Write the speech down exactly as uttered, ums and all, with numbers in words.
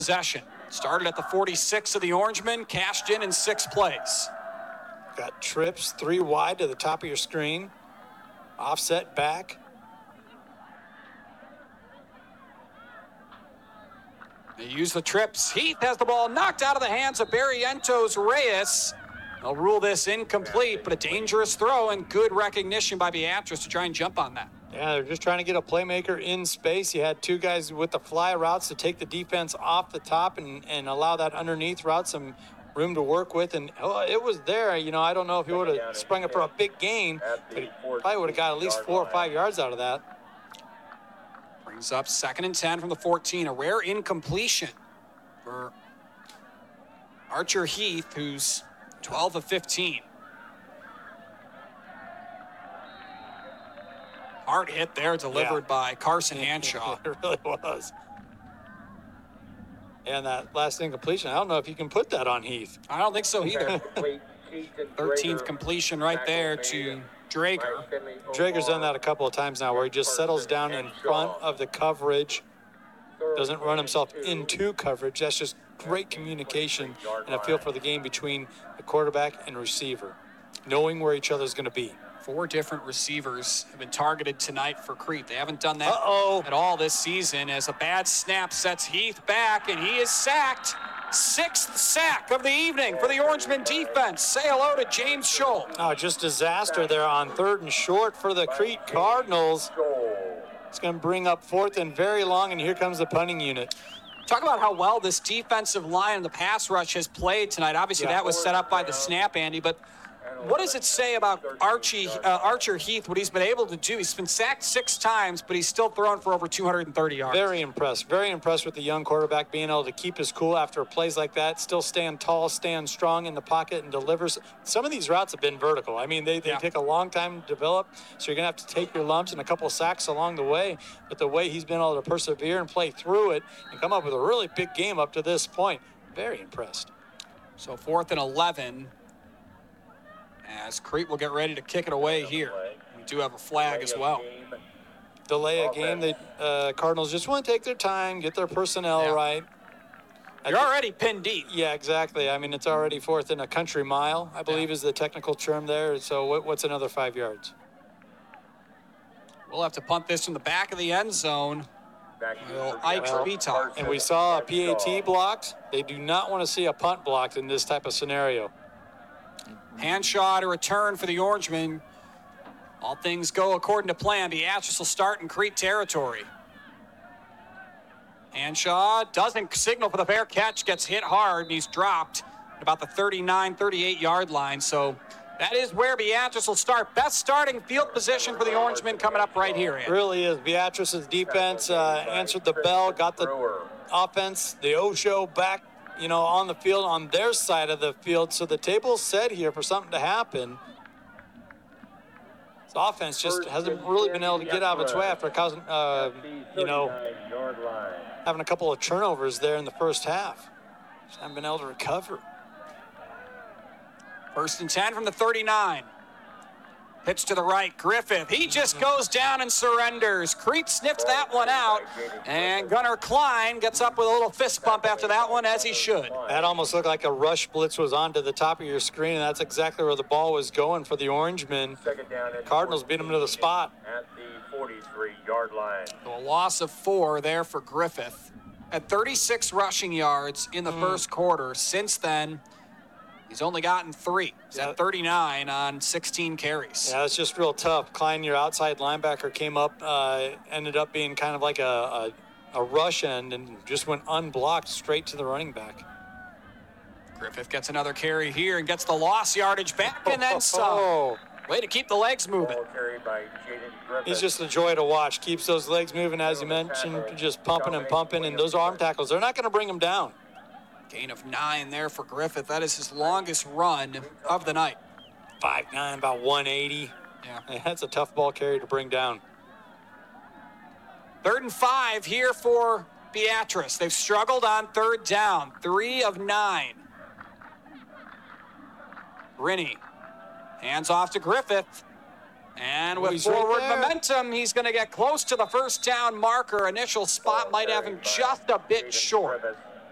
possession. Started at the forty-six of the Orangemen, cashed in in six plays. Got trips, three wide to the top of your screen. Offset back. They use the trips. Heath has the ball knocked out of the hands of Barrientos Reyes. They'll rule this incomplete, but a dangerous throw and good recognition by Beatrice to try and jump on that. Yeah, they're just trying to get a playmaker in space. You had two guys with the fly routes to take the defense off the top and, and allow that underneath route some room to work with. And oh, it was there. You know, I don't know if he would have sprung it for a big gain, but he probably would have got at least four or five yards out of that. Brings up second and ten from the fourteen. A rare incompletion for Archer Heath, who's twelve of fifteen. Hard hit there, delivered yeah. by Carson Hanshaw. It really was. And that last incompletion, I don't know if you can put that on Heath. I don't think so either. thirteenth completion right there to Drager. Drager's done that a couple of times now where he just settles down in front of the coverage, doesn't run himself into coverage. That's just great communication and a feel for the game between the quarterback and receiver, knowing where each other's going to be. Four different receivers have been targeted tonight for Crete. They haven't done that Uh-oh. at all this season, as a bad snap sets Heath back, and he is sacked. Sixth sack of the evening for the Orangemen defense. Say hello to James Scholl. Oh, just disaster there on third and short for the Crete Cardinals. It's going to bring up fourth and very long, and here comes the punting unit. Talk about how well this defensive line and the pass rush has played tonight. Obviously, yeah. that was set up by the snap, Andy, but what does it say about Archie, uh, Archer Heath, what he's been able to do? He's been sacked six times, but he's still thrown for over two hundred thirty yards. Very impressed. Very impressed with the young quarterback being able to keep his cool after plays like that, still stand tall, stand strong in the pocket, and delivers. Some of these routes have been vertical. I mean, they, they yeah. take a long time to develop, so you're going to have to take your lumps and a couple of sacks along the way. But the way he's been able to persevere and play through it and come up with a really big game up to this point, very impressed. So fourth and eleven. As Crete will get ready to kick it away here. We do have a flag as well. Delay a game. The uh, Cardinals just want to take their time, get their personnel yeah. right. You're already pinned deep. Yeah, exactly. I mean, it's already fourth in a country mile, I believe yeah. is the technical term there. So what, what's another five yards? We'll have to punt this from the back of the end zone. Well, Ike well, Beatar. And we saw a P A T blocked. They do not want to see a punt blocked in this type of scenario. Hanshaw to return for the Orangemen. All things go according to plan. Beatrice will start in Crete territory. Hanshaw doesn't signal for the fair catch, gets hit hard, and he's dropped at about the thirty-nine, thirty-eight yard line. So that is where Beatrice will start. Best starting field position for the Orangemen coming up right here. Andy. Really is. Beatrice's defense uh, answered the bell, got the offense, the Osho back, you know, on the field, on their side of the field. So the table's set here for something to happen. This offense just hasn't really been able to get out of its way after causing, uh, you know, having a couple of turnovers there in the first half. Just haven't been able to recover. First and ten from the thirty-nine. Pitch to the right, Griffith. He just goes down and surrenders. Crete sniffs that one out, and Gunnar Klein gets up with a little fist bump after that one, as he should. That almost looked like a rush blitz was onto the top of your screen, and that's exactly where the ball was going for the Orangemen. Cardinals beat them to the spot. At the forty-three yard line. So a loss of four there for Griffith. At thirty-six rushing yards in the mm. first quarter. Since then, he's only gotten three. He's yeah. at thirty-nine on sixteen carries. Yeah, it's just real tough. Klein, your outside linebacker, came up, uh, ended up being kind of like a, a, a rush end and just went unblocked straight to the running back. Griffith gets another carry here and gets the loss yardage back and then some. Oh. Way to keep the legs moving. He's just a joy to watch. Keeps those legs moving, as you mentioned, just pumping and pumping. And those arm tackles, they're not going to bring him down. Gain of nine there for Griffith. That is his longest run of the night. five nine, about one eighty. Yeah. That's a tough ball carry to bring down. Third and five here for Beatrice. They've struggled on third down. Three of nine. Rinnie hands off to Griffith. And with he's forward right momentum, he's going to get close to the first down marker. Initial spot might have him just a bit short.